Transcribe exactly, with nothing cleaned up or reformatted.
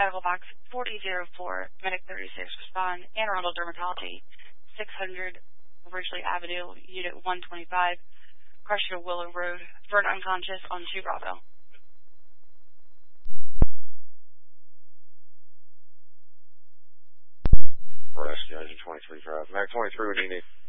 Vital Box forty oh four, Medic thirty-six, respond. Anne Arundel Dermatology, six hundred Ridgely Avenue, Unit one twenty-five, Crusher Willow Road, Bird unconscious on two Bravo. Rescue, Agent twenty-three Drive. Medic twenty-three, what do you need?